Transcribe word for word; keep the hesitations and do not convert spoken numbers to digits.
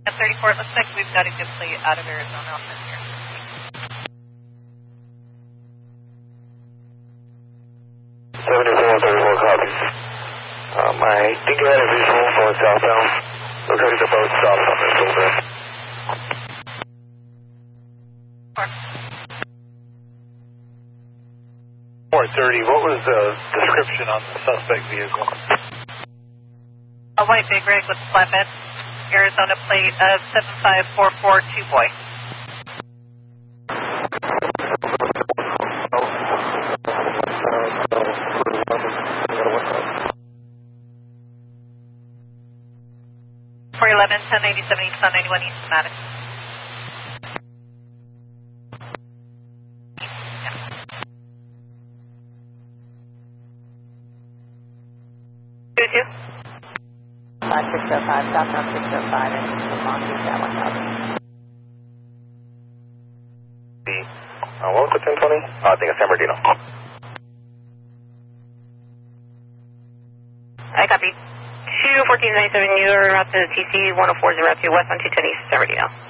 thirty-four, it looks like we've got a good plate out of Arizona off this here. seventy-four, thirty-four copies. Um, I think I had a visual for southbound. Looks like the boat stopped on this shoulder. four thirty, what was the description on the suspect vehicle? A white big rig with flatbed, Arizona plate of seven five four four two boy. four eleven, ten ninety-seven East, ten ninety-one East, Madison. two two. Uh, six oh five, southbound six oh five, and Long Beach at one thousand. Uh, what was the ten twenty? Uh, I think it's San Bernardino. I copy. two fourteen ninety-seven, you're out to T C one oh four oh two, west on two ten East, San Bernardino.